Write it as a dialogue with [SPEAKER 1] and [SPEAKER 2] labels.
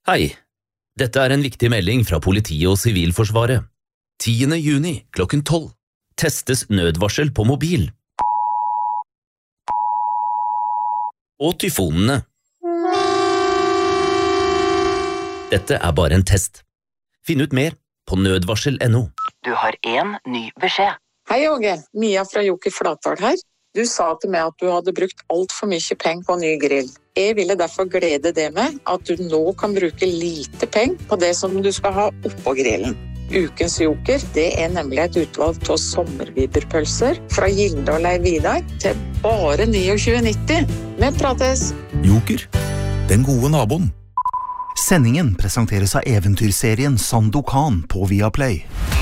[SPEAKER 1] Hei, dette en viktig melding fra politiet og Sivilforsvaret. 10. juni klokken 12. Testes nødvarsel på mobil. Og tyfonene. Dette bare en test. Finn ut mer på nødvarsel.no.
[SPEAKER 2] Du har en ny beskjed.
[SPEAKER 3] Hei Åge, Mia fra Joker Flatdal her. Du sa til meg at du hadde brukt alt for mye penger på ny grill. Jeg ville derfor glede det med at du nå kan bruke lite penger på det som du skal ha oppå grillen. Ukens Joker, det nemlig et utvalg av sommerviberpølser fra Gilde og Leiv Vidar til bare 29,90. Vi prates!
[SPEAKER 4] Joker, den gode naboen.
[SPEAKER 5] Sendingen presenteres av eventyrserien Sandokan på Viaplay.